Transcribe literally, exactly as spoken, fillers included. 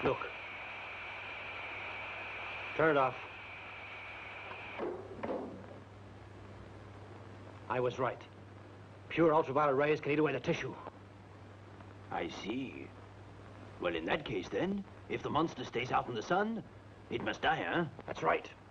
Look. Turn it off. I was right. Pure ultraviolet rays can eat away the tissue. I see. Well, in that case, then, if the monster stays out in the sun, it must die, huh? That's right.